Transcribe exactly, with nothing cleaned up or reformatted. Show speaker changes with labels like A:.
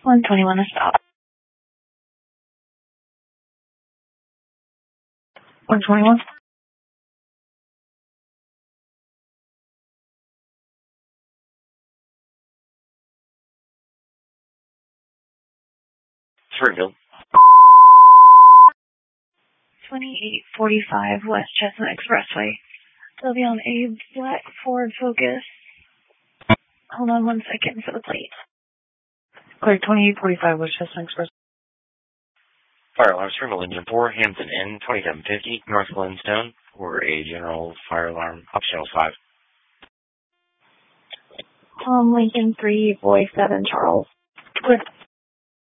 A: one twenty-one to stop. one twenty-one.
B: Springfield.
A: twenty-eight forty-five West Chestnut Expressway. They'll be on a black Ford Focus. Hold on one second for the plate. Clear twenty-eight forty-five West Chestnut Expressway.
B: Fire alarm, Springfield Engine four, Hampton Inn, twenty-seven fifty, North Glenstone, for a general fire alarm, up channel five.
A: Tom Lincoln three, Boy seven, Charles. Clear.